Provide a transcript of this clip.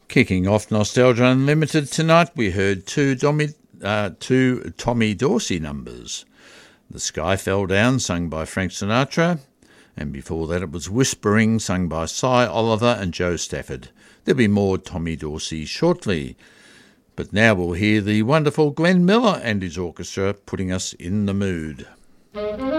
Kicking off Nostalgia Unlimited tonight, we heard two Tommy Dorsey numbers. The Sky Fell Down, sung by Frank Sinatra, and before that it was Whispering, sung by Cy Oliver and Joe Stafford. There'll be more Tommy Dorsey shortly, but now we'll hear the wonderful Glenn Miller and his orchestra putting us in the mood.